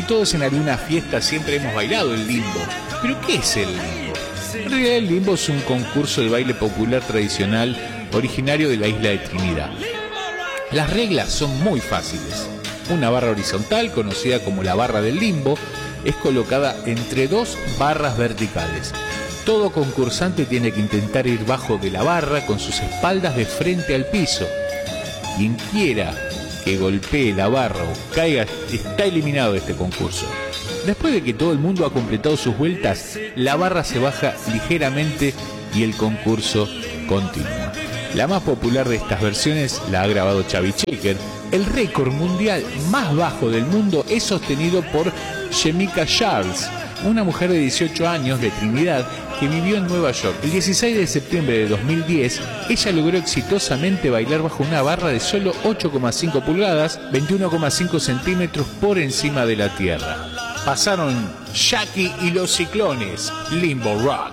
todos en alguna fiesta siempre hemos bailado el limbo. ¿Pero qué es el limbo? En realidad el limbo es un concurso de baile popular tradicional originario de la isla de Trinidad. Las reglas son muy fáciles. Una barra horizontal, conocida como la barra del limbo, es colocada entre dos barras verticales. Todo concursante tiene que intentar ir bajo de la barra con sus espaldas de frente al piso. Quien quiera que golpee la barra o caiga está eliminado de este concurso. Después de que todo el mundo ha completado sus vueltas, la barra se baja ligeramente y el concurso continúa. La más popular de estas versiones la ha grabado Chubby Checker. El récord mundial más bajo del mundo es sostenido por Shemika Charles, una mujer de 18 años de Trinidad que vivió en Nueva York. El 16 de septiembre de 2010, ella logró exitosamente bailar bajo una barra de solo 8,5 pulgadas, 21,5 centímetros por encima de la tierra. Pasaron Jackie y los Ciclones, Limbo Rock.